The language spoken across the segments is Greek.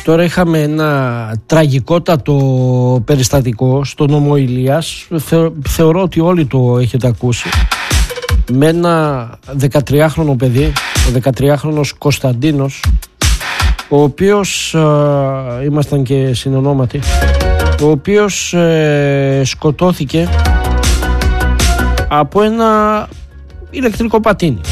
Τώρα είχαμε ένα τραγικότατο περιστατικό στο νόμο Ηλίας. Θεωρώ ότι όλοι το έχετε ακούσει. Με ένα 13χρονο παιδί, ο 13χρονος Κωνσταντίνος, ο οποίος ήμασταν και συνονόματοι, ο οποίος σκοτώθηκε από ένα ηλεκτρικό πατίνι.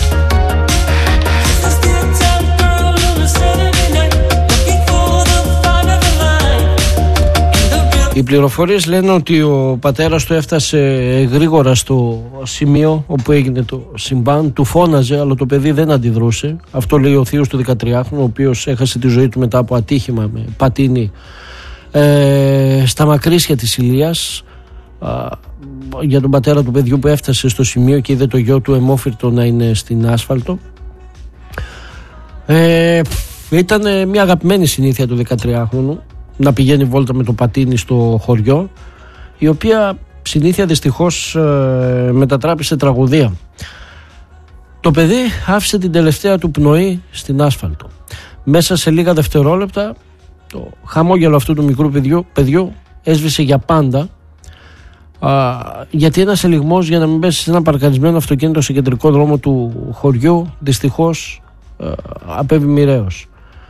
Οι πληροφορίες λένε ότι ο πατέρας του έφτασε γρήγορα στο σημείο όπου έγινε το συμβάν, του φώναζε αλλά το παιδί δεν αντιδρούσε. Αυτό λέει ο θείος του 13χρονου, ο οποίος έχασε τη ζωή του μετά από ατύχημα με πατίνι στα Μακρύσια της Ηλίας. Για τον πατέρα του παιδιού που έφτασε στο σημείο και είδε το γιο του αιμόφυρτο να είναι στην άσφαλτο. Ήταν μια αγαπημένη συνήθεια του 13χρονου να πηγαίνει βόλτα με το πατίνι στο χωριό, η οποία συνήθεια δυστυχώς μετατράπησε τραγωδία. Το παιδί άφησε την τελευταία του πνοή στην άσφαλτο. Μέσα σε λίγα δευτερόλεπτα το χαμόγελο αυτού του μικρού παιδιού έσβησε για πάντα, γιατί ένας ελιγμός για να μην πέσει σε ένα παρκαρισμένο αυτοκίνητο σε κεντρικό δρόμο του χωριού δυστυχώς απέβη μοιραίος.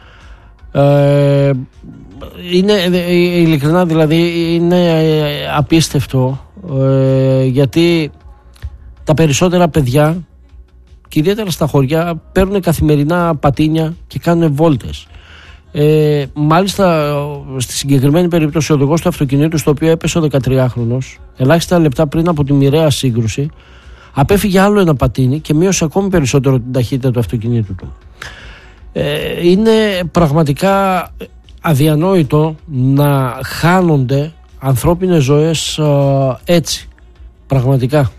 Είναι ειλικρινά, δηλαδή είναι απίστευτο, γιατί τα περισσότερα παιδιά και ιδιαίτερα στα χωριά παίρνουν καθημερινά πατίνια και κάνουν βόλτες. Μάλιστα στη συγκεκριμένη περίπτωση ο οδηγός του αυτοκινήτου στο οποίο έπεσε ο 13χρονος, ελάχιστα λεπτά πριν από τη μοιραία σύγκρουση, απέφυγε άλλο ένα πατίνι και μείωσε ακόμη περισσότερο την ταχύτητα του αυτοκινήτου του. Είναι πραγματικά αδιανόητο να χάνονται ανθρώπινες ζωές έτσι, πραγματικά.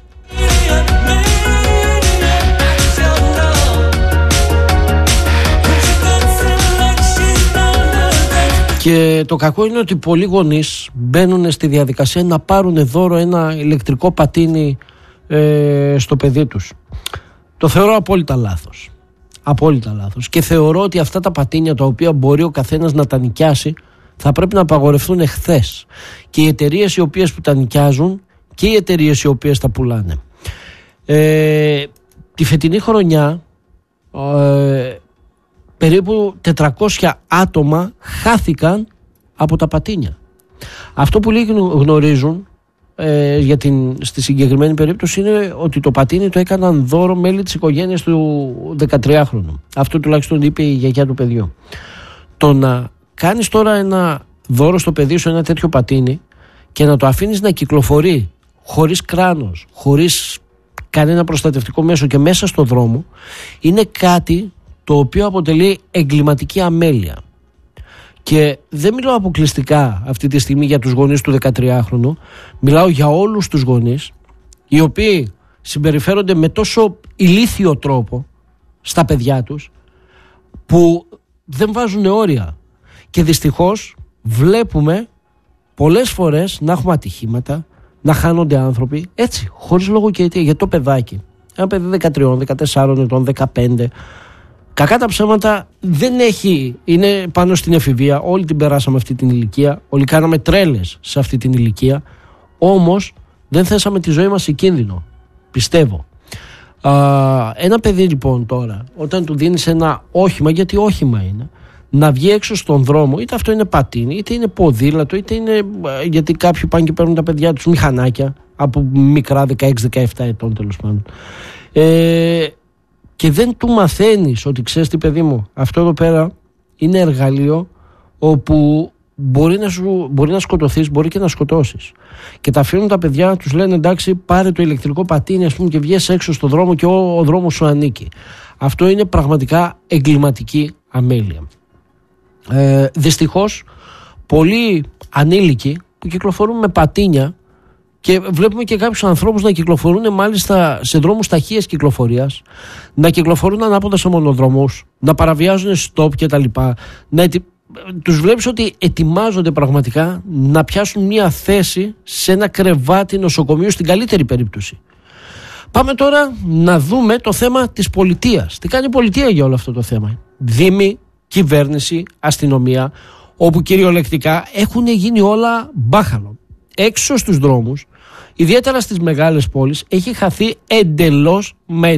Και το κακό είναι ότι πολλοί γονείς μπαίνουν στη διαδικασία να πάρουν δώρο ένα ηλεκτρικό πατίνι στο παιδί τους. Το θεωρώ απόλυτα λάθος. Απόλυτα λάθος. Και θεωρώ ότι αυτά τα πατίνια τα οποία μπορεί ο καθένας να τα νοικιάσει θα πρέπει να απαγορευτούν εχθές. Και οι εταιρείες οι οποίες που τα νοικιάζουν και οι εταιρείες οι οποίες τα πουλάνε. Τη φετινή χρονιά περίπου 400 άτομα χάθηκαν από τα πατίνια. Αυτό που λίγοι γνωρίζουν στη συγκεκριμένη περίπτωση είναι ότι το πατίνι το έκαναν δώρο μέλη της οικογένειας του 13χρονου. Αυτό τουλάχιστον είπε η γιαγιά του παιδιού. Το να κάνεις τώρα ένα δώρο στο παιδί σου ένα τέτοιο πατίνι και να το αφήνεις να κυκλοφορεί χωρίς κράνος, χωρίς κανένα προστατευτικό μέσο και μέσα στο δρόμο, είναι κάτι το οποίο αποτελεί εγκληματική αμέλεια. Και δεν μιλάω αποκλειστικά αυτή τη στιγμή για τους γονείς του 13χρονου, μιλάω για όλους τους γονείς οι οποίοι συμπεριφέρονται με τόσο ηλίθιο τρόπο στα παιδιά τους που δεν βάζουν όρια. Και δυστυχώς βλέπουμε πολλές φορές να έχουμε ατυχήματα, να χάνονται άνθρωποι έτσι, χωρίς λόγο και αιτία. Για το παιδάκι, ένα παιδί 13, 14 ετών, 15, κακά τα ψέματα δεν έχει, είναι πάνω στην εφηβεία, όλοι την περάσαμε αυτή την ηλικία, όλοι κάναμε τρέλες σε αυτή την ηλικία, όμως δεν θέσαμε τη ζωή μας σε κίνδυνο, πιστεύω. Ένα παιδί λοιπόν τώρα, όταν του δίνεις ένα όχημα, γιατί όχημα είναι, να βγει έξω στον δρόμο, είτε αυτό είναι πατίνι, είτε είναι ποδήλατο, είτε είναι, γιατί κάποιοι πάνε και παίρνουν τα παιδιά τους μηχανάκια από μικρά 16-17 ετών τέλος πάντων, και δεν του μαθαίνεις ότι ξέρεις τι παιδί μου, αυτό εδώ πέρα είναι εργαλείο όπου μπορεί να σκοτωθείς, μπορεί και να σκοτώσεις. Και τα αφήνουν τα παιδιά, τους λένε εντάξει πάρε το ηλεκτρικό πατίνι ας πούμε και βγες έξω στον δρόμο και ο δρόμος σου ανήκει. Αυτό είναι πραγματικά εγκληματική αμέλεια. Δυστυχώς πολλοί ανήλικοι που κυκλοφορούν με πατίνια, και βλέπουμε και κάποιους ανθρώπους να κυκλοφορούν μάλιστα σε δρόμους ταχείας κυκλοφορίας, να κυκλοφορούν ανάποδα σε μονοδρόμους, να παραβιάζουν stop κτλ. Τους βλέπεις ότι ετοιμάζονται πραγματικά να πιάσουν μια θέση σε ένα κρεβάτι νοσοκομείου στην καλύτερη περίπτωση. Πάμε τώρα να δούμε το θέμα της πολιτείας. Τι κάνει η πολιτεία για όλο αυτό το θέμα? Δήμοι, κυβέρνηση, αστυνομία, όπου κυριολεκτικά έχουν γίνει όλα μπάχαλο. Έξω στους δρόμους, ιδιαίτερα στις μεγάλες πόλεις, έχει χαθεί εντελώς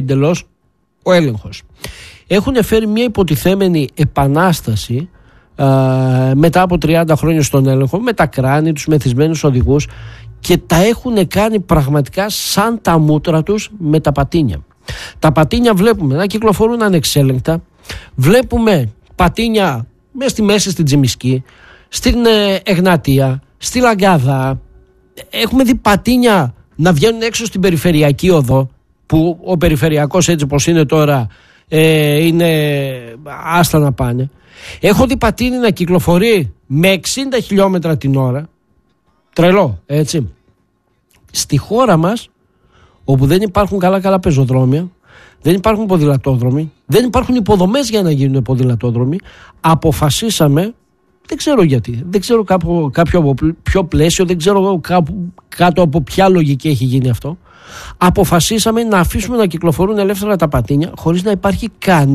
ο έλεγχος. Έχουν φέρει μια υποτιθέμενη επανάσταση μετά από 30 χρόνια στον έλεγχο, με τα κράνη, τους μεθυσμένους οδηγούς, και τα έχουν κάνει πραγματικά σαν τα μούτρα τους με τα πατίνια. Τα πατίνια βλέπουμε να κυκλοφορούν ανεξέλεγκτα, βλέπουμε πατίνια μέσα στη μέση στην Τσιμισκή, στην Εγνατία, στη Λαγκάδα. Έχουμε δει πατίνια να βγαίνουν έξω στην περιφερειακή οδό, που ο περιφερειακός, έτσι πως είναι τώρα, είναι άστα να πάνε. Έχω δει πατίνι να κυκλοφορεί με 60 χιλιόμετρα την ώρα. Τρελό, έτσι. Στη χώρα μας, όπου δεν υπάρχουν καλά πεζοδρόμια, δεν υπάρχουν ποδηλατόδρομοι, δεν υπάρχουν υποδομές για να γίνουν ποδηλατόδρομοι, αποφασίσαμε, δεν ξέρω γιατί, δεν ξέρω κάποιο από ποιο πλαίσιο, δεν ξέρω κάτω από ποια λογική έχει γίνει αυτό, αποφασίσαμε να αφήσουμε να κυκλοφορούν ελεύθερα τα πατίνια χωρίς να υπάρχει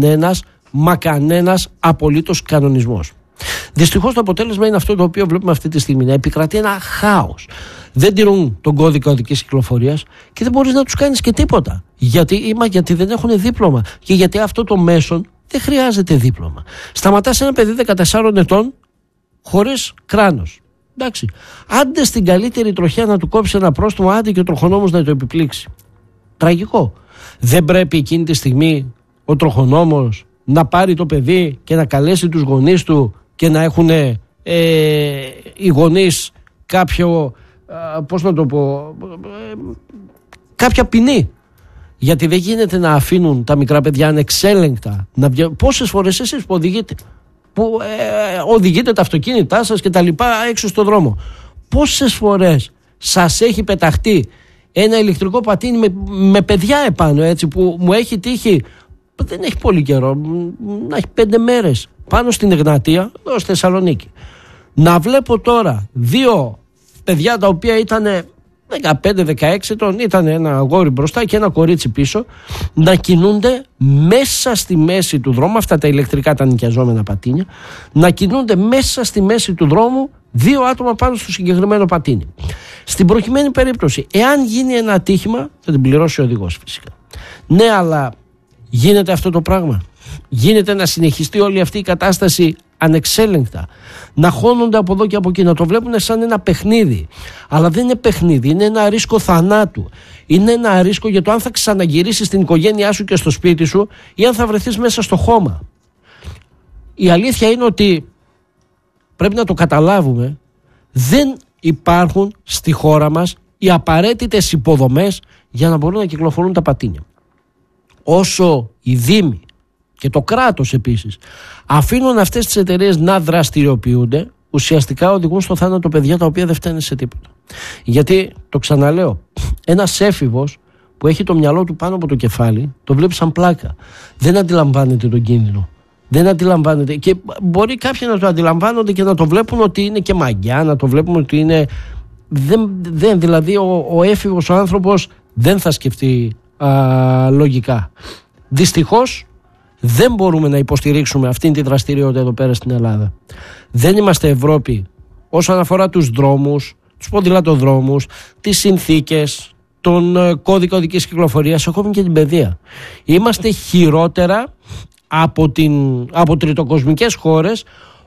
κανένας απολύτως κανονισμός. Δυστυχώς το αποτέλεσμα είναι αυτό το οποίο βλέπουμε αυτή τη στιγμή, να επικρατεί ένα χάος. Δεν τηρούν τον κώδικα οδικής κυκλοφορίας και δεν μπορείς να τους κάνεις και τίποτα. Γιατί δεν έχουν δίπλωμα και γιατί αυτό το μέσον δεν χρειάζεται δίπλωμα. Σταματάς ένα παιδί 14 ετών χωρίς κράνος. Εντάξει. Άντε στην καλύτερη τροχιά να του κόψει ένα πρόστιμο, άντε και ο τροχονόμος να το επιπλήξει. Τραγικό. Δεν πρέπει εκείνη τη στιγμή ο τροχονόμος να πάρει το παιδί και να καλέσει τους γονείς του και να έχουν οι γονείς κάποιο, πώς να το πω, κάποια ποινή? Γιατί δεν γίνεται να αφήνουν τα μικρά παιδιά ανεξέλεγκτα να βγαίνουν. Πόσες φορές εσείς που οδηγείτε τα αυτοκίνητά σας και τα λοιπά έξω στον δρόμο, πόσες φορές σας έχει πεταχτεί ένα ηλεκτρικό πατίνι με παιδιά επάνω, έτσι, που μου έχει τύχει, δεν έχει πολύ καιρό, να έχει 5 μέρες, πάνω στην Εγνατία, εδώ στη Θεσσαλονίκη, να βλέπω τώρα 2 παιδιά τα οποία ήταν 15-16 ετών, ήταν ένα αγόρι μπροστά και ένα κορίτσι πίσω, να κινούνται μέσα στη μέση του δρόμου, αυτά τα ηλεκτρικά τα νοικιαζόμενα πατίνια, να κινούνται μέσα στη μέση του δρόμου 2 άτομα πάνω στο συγκεκριμένο πατίνι. Στην προκειμένη περίπτωση, εάν γίνει ένα ατύχημα, θα την πληρώσει ο οδηγός φυσικά. Ναι, αλλά γίνεται αυτό το πράγμα? Γίνεται να συνεχιστεί όλη αυτή η κατάσταση ανεξέλεγκτα, να χώνονται από εδώ και από εκεί, να το βλέπουν σαν ένα παιχνίδι? Αλλά δεν είναι παιχνίδι, είναι ένα ρίσκο θανάτου. Είναι ένα ρίσκο για το αν θα ξαναγυρίσεις στην οικογένειά σου και στο σπίτι σου ή αν θα βρεθείς μέσα στο χώμα. Η αλήθεια είναι ότι πρέπει να το καταλάβουμε, δεν υπάρχουν στη χώρα μας οι απαραίτητες υποδομές για να μπορούν να κυκλοφορούν τα πατίνια. Όσο οι δήμοι και το κράτος επίσης αφήνουν αυτές τις εταιρείες να δραστηριοποιούνται, ουσιαστικά οδηγούν στο θάνατο παιδιά τα οποία δεν φταίνουν σε τίποτα. Γιατί, το ξαναλέω, ένας έφηβος που έχει το μυαλό του πάνω από το κεφάλι, το βλέπει σαν πλάκα. Δεν αντιλαμβάνεται τον κίνδυνο. Δεν αντιλαμβάνεται. Και μπορεί κάποιοι να το αντιλαμβάνονται και να το βλέπουν ότι είναι και μαγιά, να το βλέπουν ότι είναι. Δηλαδή, ο έφηβος ο άνθρωπος δεν θα σκεφτεί λογικά. Δυστυχώς, δεν μπορούμε να υποστηρίξουμε αυτήν τη δραστηριότητα εδώ πέρα στην Ελλάδα. Δεν είμαστε Ευρώπη όσον αφορά τους δρόμους, τους ποδηλατοδρόμους, τις συνθήκες, τον κώδικα οδικής κυκλοφορίας, ακόμη και την παιδεία. Είμαστε χειρότερα από τριτοκοσμικές χώρες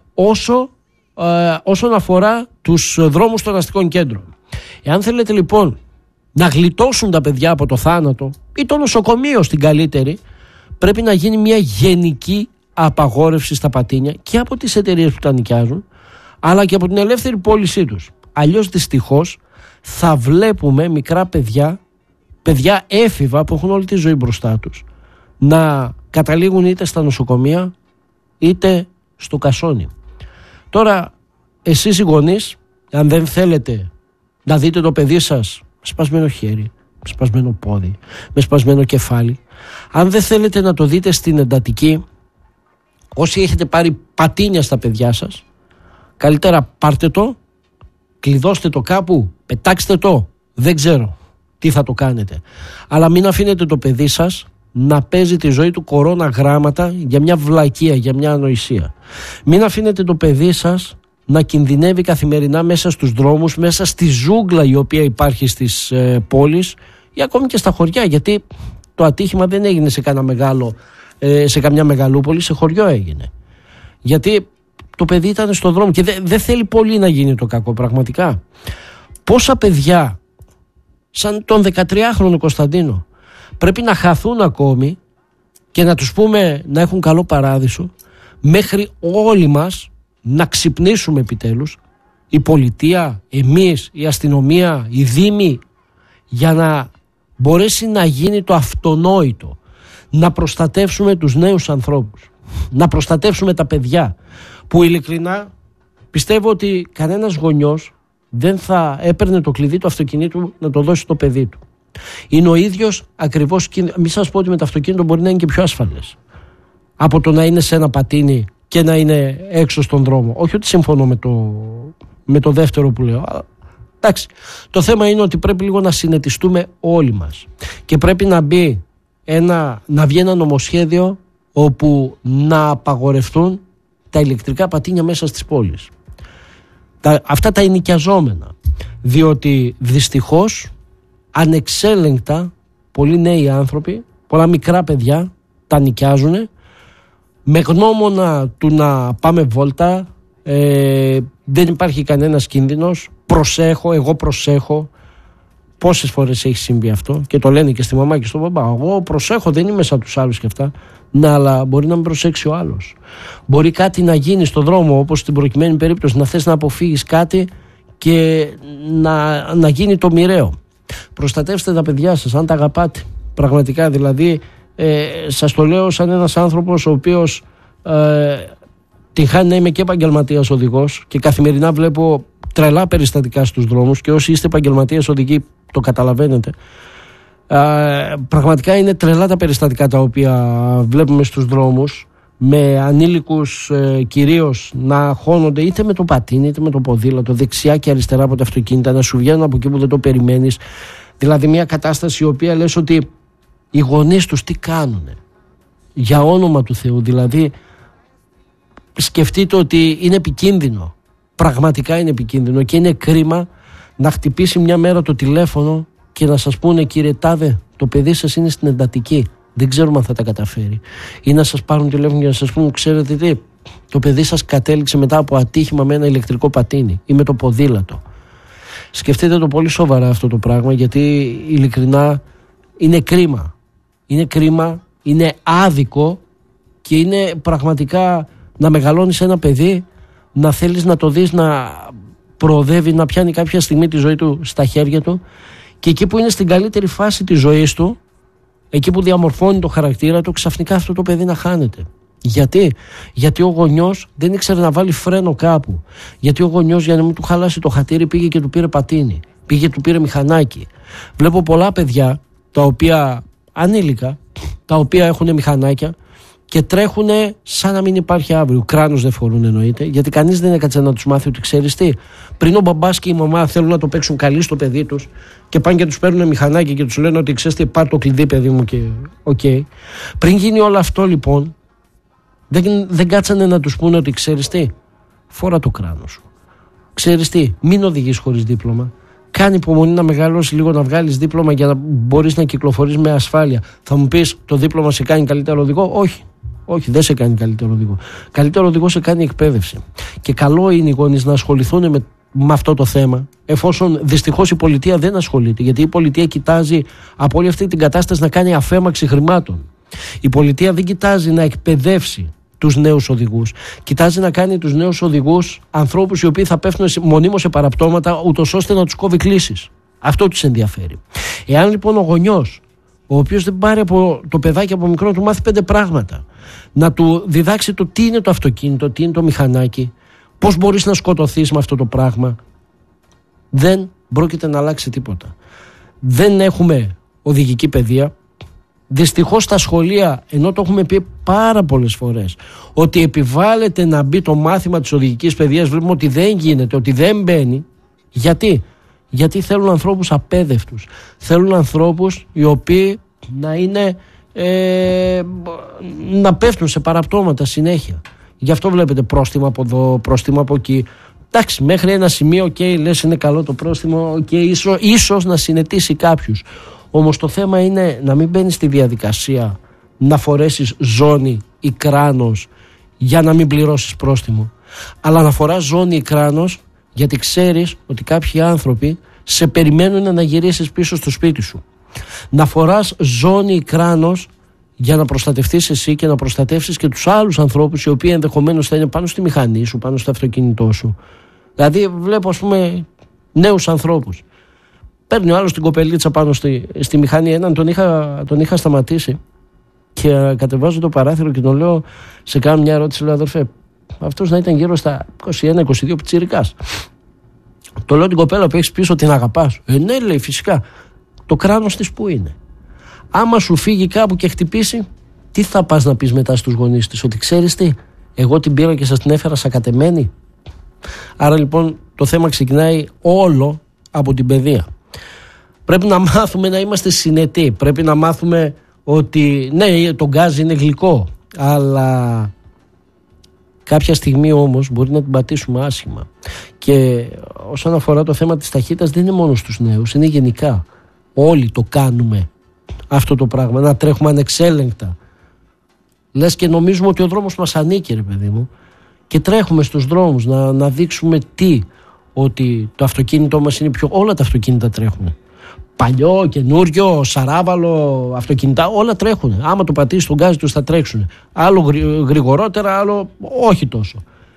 όσον αφορά τους δρόμους των αστικών κέντρων. Εάν θέλετε λοιπόν να γλιτώσουν τα παιδιά από το θάνατο ή το νοσοκομείο στην καλύτερη, πρέπει να γίνει μια γενική απαγόρευση στα πατίνια και από τις εταιρείες που τα νοικιάζουν, αλλά και από την ελεύθερη πώλησή τους. Αλλιώς δυστυχώς θα βλέπουμε μικρά παιδιά έφηβα που έχουν όλη τη ζωή μπροστά τους, να καταλήγουν είτε στα νοσοκομεία είτε στο κασόνι. Τώρα εσείς οι γονείς, αν δεν θέλετε να δείτε το παιδί σας με σπασμένο χέρι, με σπασμένο πόδι, με σπασμένο κεφάλι, αν δεν θέλετε να το δείτε στην εντατική, όσοι έχετε πάρει πατίνια στα παιδιά σας, καλύτερα πάρτε το, κλειδώστε το κάπου, πετάξτε το, δεν ξέρω τι θα το κάνετε, αλλά μην αφήνετε το παιδί σας να παίζει τη ζωή του κορώνα γράμματα για μια βλακεία, για μια ανοησία. Μην αφήνετε το παιδί σας να κινδυνεύει καθημερινά μέσα στους δρόμους, μέσα στη ζούγκλα η οποία υπάρχει στις πόλεις ή ακόμη και στα χωριά, γιατί το ατύχημα δεν έγινε σε καμιά μεγαλούπολη, σε χωριό έγινε. Γιατί το παιδί ήταν στον δρόμο και δεν θέλει πολύ να γίνει το κακό πραγματικά. Πόσα παιδιά σαν τον 13χρονο Κωνσταντίνο πρέπει να χαθούν ακόμη και να τους πούμε να έχουν καλό παράδεισο, μέχρι όλοι μας να ξυπνήσουμε επιτέλους, η πολιτεία, εμείς, η αστυνομία, οι δήμοι, για να μπορέσει να γίνει το αυτονόητο, να προστατεύσουμε τους νέους ανθρώπους, να προστατεύσουμε τα παιδιά, που ειλικρινά πιστεύω ότι κανένας γονιός δεν θα έπαιρνε το κλειδί του αυτοκινήτου να το δώσει στο παιδί του. Είναι ο ίδιος ακριβώς κίνδυνος. Μην σας πω ότι με το αυτοκίνητο μπορεί να είναι και πιο ασφαλές από το να είναι σε ένα πατίνι και να είναι έξω στον δρόμο. Όχι ότι συμφωνώ με το δεύτερο που λέω. Αλλά, εντάξει, το θέμα είναι ότι πρέπει λίγο να συνετιστούμε όλοι μας και πρέπει να βγει ένα νομοσχέδιο όπου να απαγορευτούν τα ηλεκτρικά πατίνια μέσα στις πόλεις. Αυτά τα ενοικιαζόμενα, διότι δυστυχώς ανεξέλεγκτα πολλοί νέοι άνθρωποι, πολλά μικρά παιδιά τα νοικιάζουν με γνώμονα του να πάμε βόλτα, δεν υπάρχει κανένας κίνδυνος, εγώ προσέχω. Πόσες φορές έχει συμβεί αυτό και το λένε και στη μαμά και στον μπαμπά, εγώ προσέχω, δεν είμαι σαν τους άλλους και αυτά. Ναι, αλλά μπορεί να μην προσέξει ο άλλος. Μπορεί κάτι να γίνει στον δρόμο, όπως στην προκειμένη περίπτωση, να θες να αποφύγεις κάτι και να γίνει το μοιραίο. Προστατεύστε τα παιδιά σας, αν τα αγαπάτε. Πραγματικά, δηλαδή, σας το λέω σαν ένας άνθρωπος ο οποίος την χάνει να είμαι και επαγγελματίας οδηγός και καθημερινά βλέπω τρελά περιστατικά στους δρόμους και όσοι είστε επαγγελματίες οδηγοί το καταλαβαίνετε. Πραγματικά είναι τρελά τα περιστατικά τα οποία βλέπουμε στους δρόμους, με ανήλικους κυρίως να χώνονται είτε με το πατίνι είτε με το ποδήλατο, δεξιά και αριστερά από τα αυτοκίνητα, να σου βγαίνουν από εκεί που δεν το περιμένεις. Δηλαδή μια κατάσταση η οποία λες ότι οι γονείς τους τι κάνουνε, για όνομα του Θεού. Δηλαδή σκεφτείτε ότι είναι επικίνδυνο, πραγματικά είναι επικίνδυνο και είναι κρίμα να χτυπήσει μια μέρα το τηλέφωνο και να σας πούνε, κύριε Τάδε, το παιδί σας είναι στην εντατική, δεν ξέρουμε αν θα τα καταφέρει. Ή να σας πάρουν τηλέφωνο και να σας πούν, ξέρετε τι, το παιδί σας κατέληξε μετά από ατύχημα με ένα ηλεκτρικό πατίνι ή με το ποδήλατο. Σκεφτείτε το πολύ σοβαρά αυτό το πράγμα, γιατί ειλικρινά είναι κρίμα. Είναι κρίμα, είναι άδικο και είναι πραγματικά να μεγαλώνεις ένα παιδί, να θέλεις να το δεις να προοδεύει, να πιάνει κάποια στιγμή τη ζωή του στα χέρια του και εκεί που είναι στην καλύτερη φάση της ζωής του, εκεί που διαμορφώνει το χαρακτήρα του, ξαφνικά αυτό το παιδί να χάνεται. Γιατί ο γονιός δεν ήξερε να βάλει φρένο κάπου. Γιατί ο γονιός, για να μην του χαλάσει το χατήρι, πήγε και του πήρε πατίνι, πήγε και του πήρε μηχανάκι. Βλέπω πολλά παιδιά, τα οποία ανήλικα, τα οποία έχουν μηχανάκια και τρέχουν σαν να μην υπάρχει αύριο. Κράνος δεν φορούν εννοείται, γιατί κανείς δεν έκατσε να τους μάθει ότι ξέρεις τι. Πριν ο μπαμπάς και η μαμά θέλουν να το παίξουν καλή στο παιδί τους και πάνε και τους παίρνουν μηχανάκι και τους λένε ότι ξέρεις τι, πάρ' το κλειδί παιδί μου και okay. Πριν γίνει όλο αυτό λοιπόν, δεν κάτσανε να τους πούνε ότι ξέρεις τι, φόρα το κράνος σου. Ξέρεις τι, μην οδηγείς χωρίς δίπλωμα. Κάνει υπομονή να μεγαλώσει λίγο, να βγάλεις δίπλωμα για να μπορείς να κυκλοφορείς με ασφάλεια. Θα μου πεις, το δίπλωμα σε κάνει καλύτερο οδηγό? Όχι, δεν σε κάνει καλύτερο οδηγό. Καλύτερο οδηγό σε κάνει εκπαίδευση. Και καλό είναι οι γονείς να ασχοληθούν με αυτό το θέμα, εφόσον δυστυχώς η πολιτεία δεν ασχολείται. Γιατί η πολιτεία κοιτάζει από όλη αυτή την κατάσταση να κάνει αφέμαξη χρημάτων. Η πολιτεία δεν κοιτάζει να εκπαιδεύσει τους νέους οδηγούς. Κοιτάζει να κάνει τους νέους οδηγούς ανθρώπους οι οποίοι θα πέφτουν μονίμως σε παραπτώματα, ούτως ώστε να τους κόβει κλήσεις. Αυτό τους ενδιαφέρει. Εάν λοιπόν ο γονιός, ο οποίος δεν πάρει από το παιδάκι από μικρό, του μάθει 5 πράγματα, να του διδάξει το τι είναι το αυτοκίνητο, τι είναι το μηχανάκι, πώς μπορείς να σκοτωθείς με αυτό το πράγμα, δεν πρόκειται να αλλάξει τίποτα. Δεν έχουμε οδηγική παιδεία. Δυστυχώς στα σχολεία, ενώ το έχουμε πει πάρα πολλές φορές, ότι επιβάλλεται να μπει το μάθημα της οδηγικής παιδείας, βλέπουμε ότι δεν γίνεται, ότι δεν μπαίνει. Γιατί θέλουν ανθρώπους απέδευτους. Θέλουν ανθρώπους οι οποίοι να είναι να πέφτουν σε παραπτώματα συνέχεια. Γι' αυτό βλέπετε πρόστιμα από εδώ, πρόστιμα από εκεί. Εντάξει, μέχρι ένα σημείο, λες είναι καλό το πρόστιμο, ίσως να συνετίσει κάποιους. Όμως το θέμα είναι να μην μπαίνεις στη διαδικασία να φορέσεις ζώνη ή κράνος για να μην πληρώσεις πρόστιμο, αλλά να φοράς ζώνη ή κράνος γιατί ξέρεις ότι κάποιοι άνθρωποι σε περιμένουν να γυρίσεις πίσω στο σπίτι σου. Να φοράς ζώνη ή κράνος για να προστατευτείς εσύ και να προστατεύσεις και τους άλλους ανθρώπους οι οποίοι ενδεχομένως θα είναι πάνω στη μηχανή σου, πάνω στο αυτοκίνητό σου. Δηλαδή βλέπω ας πούμε νέους ανθρώπους. Παίρνει ο άλλος την κοπελίτσα πάνω στη μηχανή. Έναν τον είχα σταματήσει και κατεβάζω το παράθυρο και τον λέω, σε κάνω μια ερώτηση, λέω αδερφέ, αυτός να ήταν γύρω στα 21-22 πιτσιρικάς. Το λέω την κοπέλα που έχεις πίσω την αγαπάς? Ναι, λέει, φυσικά. Το κράνος της που είναι? Άμα σου φύγει κάπου και χτυπήσει, τι θα πας να πεις μετά στους γονείς της? Ότι ξέρεις τι, εγώ την πήρα και σας την έφερα σακατεμένη? Άρα λοιπόν το θέμα ξεκινάει όλο από την παιδεία. Πρέπει να μάθουμε να είμαστε συνετοί. Πρέπει να μάθουμε ότι ναι, το γκάζι είναι γλυκό, αλλά κάποια στιγμή όμως μπορεί να την πατήσουμε άσχημα. Και όσον αφορά το θέμα της ταχύτητας, δεν είναι μόνο στους νέους, είναι γενικά. Όλοι το κάνουμε αυτό το πράγμα, να τρέχουμε ανεξέλεγκτα. Λες και νομίζουμε ότι ο δρόμος μας ανήκει, ρε παιδί μου, και τρέχουμε στους δρόμους να δείξουμε ότι το αυτοκίνητό μας είναι πιο... Όλα τα αυτοκίνητα τρέχουν. Παλιό, καινούριο, σαράβαλο, αυτοκίνητα, όλα τρέχουν. Άμα το πατήσεις τον γκάζι τους θα τρέξουν. Άλλο γρηγορότερα, άλλο όχι τόσο.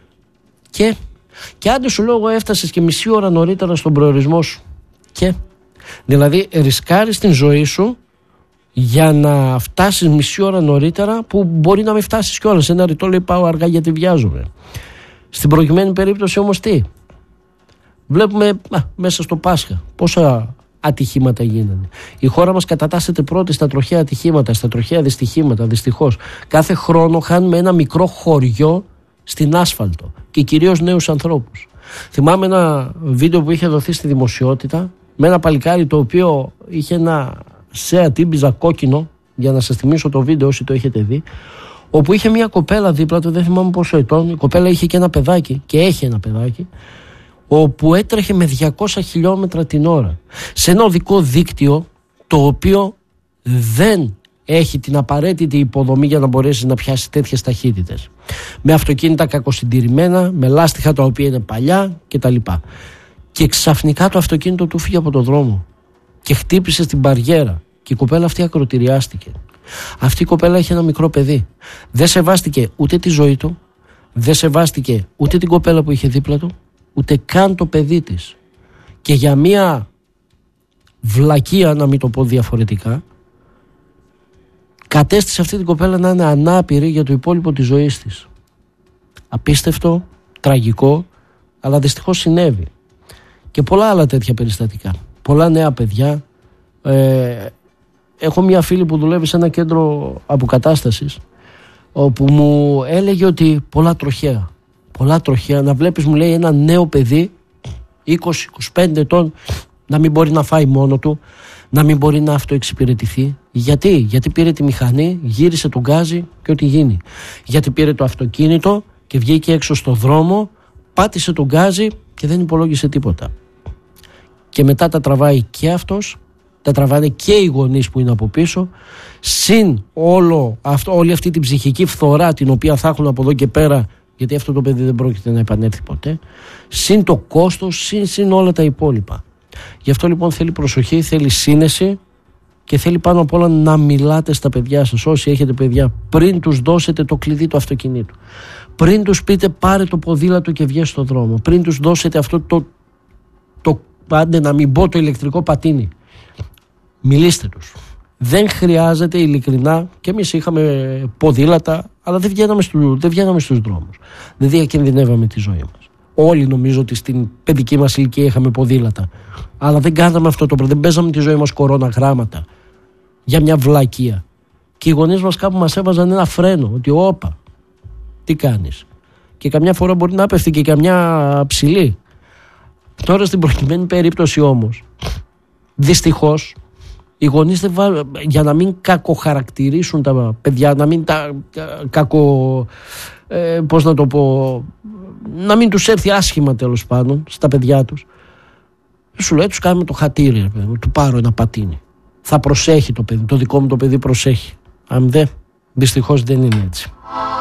Και άντε σου λόγω έφτασες και μισή ώρα νωρίτερα στον προορισμό σου. Δηλαδή ρισκάρεις την ζωή σου για να φτάσεις μισή ώρα νωρίτερα, που μπορεί να μην φτάσεις κιόλας. Ένα ρητό λέει πάω αργά γιατί βιάζομαι. Στην προηγουμένη περίπτωση όμως τι? Βλέπουμε μέσα στο Πάσχα πόσα ατυχήματα γίνανε. Η χώρα μας κατατάσσεται πρώτη στα τροχαία ατυχήματα, στα τροχαία δυστυχήματα, δυστυχώς. Κάθε χρόνο χάνουμε ένα μικρό χωριό στην άσφαλτο και κυρίως νέους ανθρώπους. Θυμάμαι ένα βίντεο που είχε δοθεί στη δημοσιότητα με ένα παλικάρι το οποίο είχε ένα Seat Ibiza κόκκινο, για να σας θυμίσω το βίντεο όσοι το έχετε δει, όπου είχε μια κοπέλα δίπλα του, δεν θυμάμαι πόσο ετών. Η κοπέλα είχε και ένα παιδάκι, και έχει ένα παιδάκι, όπου έτρεχε με 200 χιλιόμετρα την ώρα σε ένα οδικό δίκτυο το οποίο δεν έχει την απαραίτητη υποδομή για να μπορέσει να πιάσει τέτοιες ταχύτητες, με αυτοκίνητα κακοσυντηρημένα, με λάστιχα τα οποία είναι παλιά κτλ. Και ξαφνικά το αυτοκίνητο του φύγε από το δρόμο και χτύπησε στην μπαριέρα και η κοπέλα αυτή ακροτηριάστηκε. Αυτή η κοπέλα είχε ένα μικρό παιδί. Δεν σεβάστηκε ούτε τη ζωή του, δεν σεβάστηκε ούτε την κοπέλα που είχε δίπλα του, ούτε καν το παιδί της. Και για μια βλακεία, να μην το πω διαφορετικά, κατέστησε αυτή την κοπέλα να είναι ανάπηρη για το υπόλοιπο της ζωής της. Απίστευτο, τραγικό, αλλά δυστυχώς συνέβη. Και πολλά άλλα τέτοια περιστατικά. Πολλά νέα παιδιά. Έχω μια φίλη που δουλεύει σε ένα κέντρο αποκατάστασης, όπου μου έλεγε ότι πολλά τροχαία, να βλέπεις, μου λέει, ένα νέο παιδί 20-25 ετών να μην μπορεί να φάει μόνο του, να μην μπορεί να αυτοεξυπηρετηθεί. Γιατί πήρε τη μηχανή, γύρισε τον γκάζι και ό,τι γίνει. Γιατί πήρε το αυτοκίνητο και βγήκε έξω στο δρόμο, πάτησε τον γκάζι και δεν υπολόγισε τίποτα. Και μετά τα τραβάει και αυτός, τα τραβάνε και οι γονείς που είναι από πίσω, συν όλη αυτή την ψυχική φθορά την οποία θα έχουν από εδώ και πέρα, γιατί αυτό το παιδί δεν πρόκειται να επανέλθει ποτέ, συν το κόστος, συν όλα τα υπόλοιπα. Γι' αυτό λοιπόν θέλει προσοχή, θέλει σύνεση και θέλει πάνω απ' όλα να μιλάτε στα παιδιά σας, όσοι έχετε παιδιά, πριν τους δώσετε το κλειδί του αυτοκινήτου, πριν τους πείτε πάρε το ποδήλατο και βγες στον δρόμο, πριν τους δώσετε αυτό το πάντε να μην πω το ηλεκτρικό πατίνι, μιλήστε τους. Δεν χρειάζεται, ειλικρινά, και εμείς είχαμε ποδήλατα, αλλά δεν βγαίναμε στους δρόμους. Δεν διακινδυνεύαμε τη ζωή μας. Όλοι νομίζω ότι στην παιδική μας ηλικία είχαμε ποδήλατα. Αλλά δεν κάναμε αυτό το πράγμα. Δεν παίζαμε τη ζωή μας κοροναγράμματα για μια βλακεία. Και οι γονείς μας κάπου μας έβαζαν ένα φρένο, ότι όπα, τι κάνεις. Και καμιά φορά μπορεί να πέφτει και καμιά ψηλή. Τώρα στην προκειμένη περίπτωση όμως, δυστυχώς, Οι γονείς για να μην κακοχαρακτηρίσουν τα παιδιά, να μην τα πώς να το πω, να μην τους έρθει άσχημα τέλος πάντων στα παιδιά τους, σου λέει τους κάνουμε το χατήρι, του πάρω ένα πατίνι. Θα προσέχει το παιδί, το δικό μου το παιδί προσέχει. Αν δεν, δυστυχώς δεν είναι έτσι.